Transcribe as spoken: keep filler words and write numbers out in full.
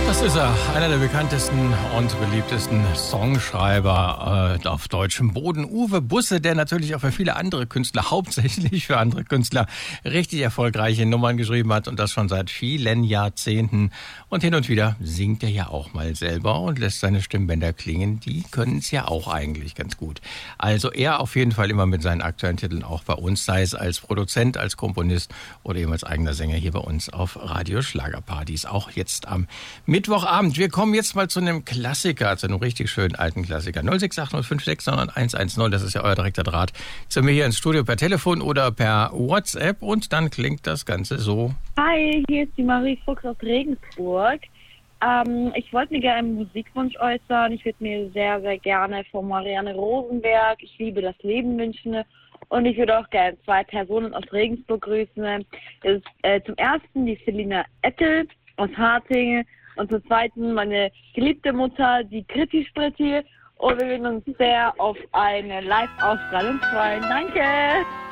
Das ist er, einer der bekanntesten und beliebtesten Songschreiber äh, auf deutschem Boden. Uwe Busse, der natürlich auch für viele andere Künstler, hauptsächlich für andere Künstler, richtig erfolgreiche Nummern geschrieben hat und das schon seit vielen Jahrzehnten. Und hin und wieder singt er ja auch mal selber und lässt seine Stimmbänder klingen. Die können es ja auch eigentlich ganz gut. Also er auf jeden Fall immer mit seinen aktuellen Titeln auch bei uns, sei es als Produzent, als Komponist oder eben als eigener Sänger hier bei uns auf Radio Schlagerpartys. Auch jetzt am Mittwochabend. Wir kommen jetzt mal zu einem Klassiker, zu einem richtig schönen alten Klassiker. null sechs acht null fünf sechs neun eins eins null, das ist ja euer direkter Draht zu mir hier ins Studio per Telefon oder per WhatsApp und dann klingt das Ganze so. Hi, hier ist die Marie Fuchs aus Regensburg. Ähm, ich wollte mir gerne einen Musikwunsch äußern. Ich würde mir sehr, sehr gerne von Marianne Rosenberg Ich liebe das Leben wünschen. Und ich würde auch gerne zwei Personen aus Regensburg grüßen. Das ist äh, zum ersten die Selina Ettel aus Hartingen. Und zum Zweiten meine geliebte Mutter, die Kritti Spritti. Und wir würden uns sehr auf eine Live-Ausstrahlung freuen. Danke!